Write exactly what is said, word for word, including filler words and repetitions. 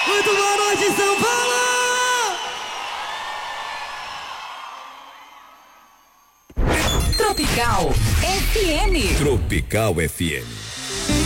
Muito boa noite, São Paulo! Tropical F M. Tropical F M.